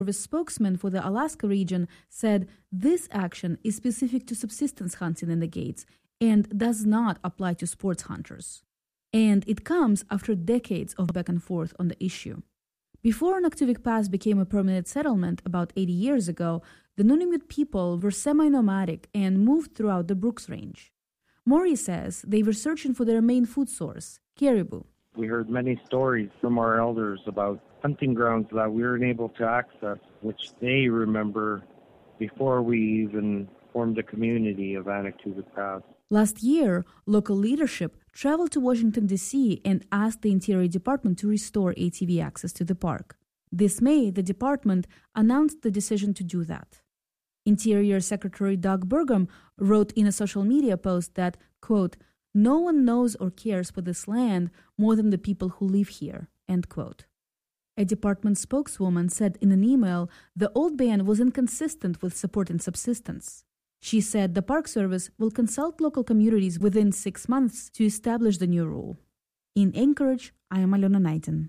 The spokesman for the Alaska region said this action is specific to subsistence hunting in the Gates and does not apply to sports hunters. And it comes after decades of back and forth on the issue. Before Nuktivik Pass became a permanent settlement about 80 years ago, the Nunavut people were semi-nomadic and moved throughout the Brooks Range. Maury says they were searching for their main food source, caribou. We heard many stories from our elders about hunting grounds that we weren't able to access, which they remember before we even formed the community of Anaktuvik Pass. Last year, local leadership traveled to Washington, D.C. and asked the Interior Department to restore ATV access to the park. This May, the department announced the decision to do that. Interior Secretary Doug Burgum wrote in a social media post that, quote, "No one knows or cares for this land more than the people who live here," end quote. A department spokeswoman said in an email the old ban was inconsistent with supporting subsistence. She said the Park Service will consult local communities within 6 months to establish the new rule. In Anchorage, I am Alona Knighton.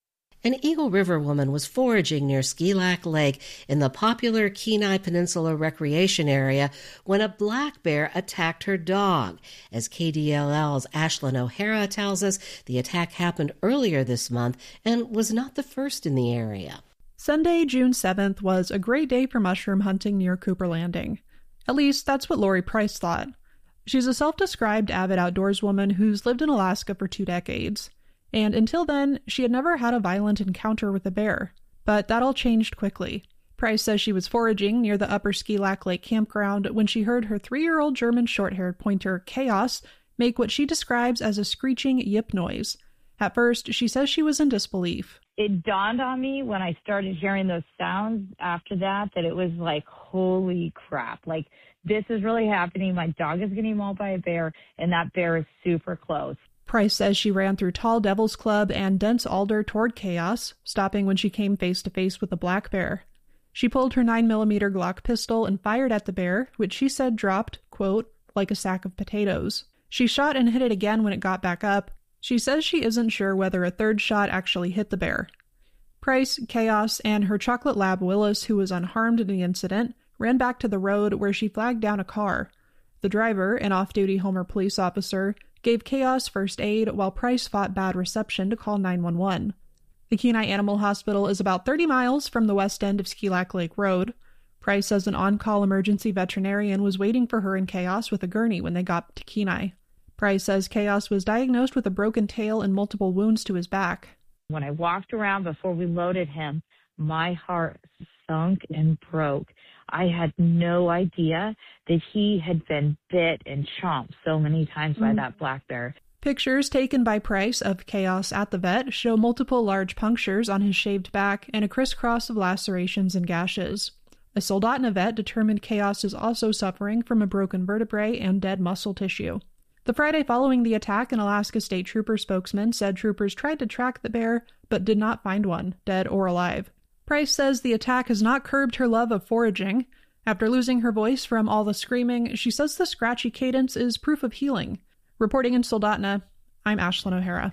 An Eagle River woman was foraging near Ski Lac Lake in the popular Kenai Peninsula recreation area when a black bear attacked her dog. As KDLL's Ashlyn O'Hara tells us, the attack happened earlier this month and was not the first in the area. Sunday, June 7th, was a great day for mushroom hunting near Cooper Landing. At least, that's what Lori Price thought. She's a self-described avid outdoorswoman who's lived in Alaska for 2 decades. And until then, she had never had a violent encounter with a bear. But that all changed quickly. Price says she was foraging near the Upper Ski Lac Lake campground when she heard her 3-year-old German short-haired pointer, Chaos, make what she describes as a screeching yip noise. At first, she says she was in disbelief. It dawned on me when I started hearing those sounds after that it was like, holy crap, like this is really happening. My dog is getting mauled by a bear, and that bear is super close. Price says she ran through tall Devil's Club and dense alder toward Chaos, stopping when she came face-to-face with a black bear. She pulled her 9mm Glock pistol and fired at the bear, which she said dropped, quote, like a sack of potatoes. She shot and hit it again when it got back up. She says she isn't sure whether a third shot actually hit the bear. Price, Chaos, and her chocolate lab Willis, who was unharmed in the incident, ran back to the road where she flagged down a car. The driver, an off-duty Homer police officer, gave Chaos first aid while Price fought bad reception to call 911. The Kenai Animal Hospital is about 30 miles from the west end of Ski Lac Lake Road. Price says an on-call emergency veterinarian was waiting for her and Chaos with a gurney when they got to Kenai. Price says Chaos was diagnosed with a broken tail and multiple wounds to his back. When I walked around before we loaded him, my heart sunk and broke. I had no idea that he had been bit and chomped so many times by that black bear. Pictures taken by Price of Chaos at the vet show multiple large punctures on his shaved back and a crisscross of lacerations and gashes. A Soldotna vet determined Chaos is also suffering from a broken vertebrae and dead muscle tissue. The Friday following the attack, an Alaska State Trooper spokesman said troopers tried to track the bear, but did not find one, dead or alive. Price says the attack has not curbed her love of foraging. After losing her voice from all the screaming, she says the scratchy cadence is proof of healing. Reporting in Soldotna, I'm Ashlyn O'Hara.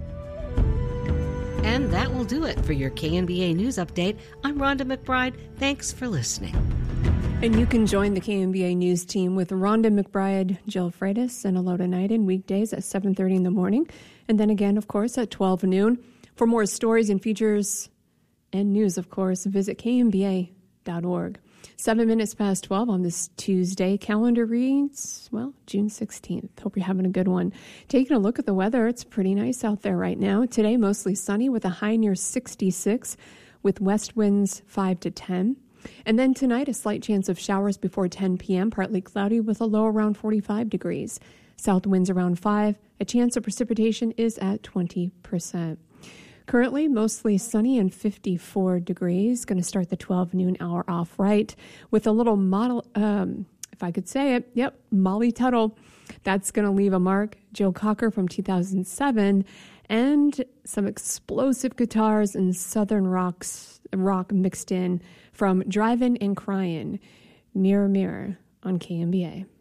And that will do it for your KNBA News Update. I'm Rhonda McBride. Thanks for listening. And you can join the KNBA News team with Rhonda McBride, Jill Freitas, and Alona Knighton weekdays at 7:30 in the morning. And then again, of course, at 12 noon. For more stories and features and news, of course, visit knba.org. 7 minutes past 12 on this Tuesday. Calendar reads, well, June 16th. Hope you're having a good one. Taking a look at the weather, it's pretty nice out there right now. Today, mostly sunny with a high near 66 with west winds 5 to 10. And then tonight, a slight chance of showers before 10 p.m., partly cloudy with a low around 45 degrees. South winds around 5. A chance of precipitation is at 20%. Currently, mostly sunny and 54 degrees. Going to start the 12 noon hour off right with a little model, if I could say it, Molly Tuttle. That's going to leave a mark. Joe Cocker from 2007. And some explosive guitars and southern rock mixed in from Drivin' and Cryin'. Mirror, Mirror on KNBA.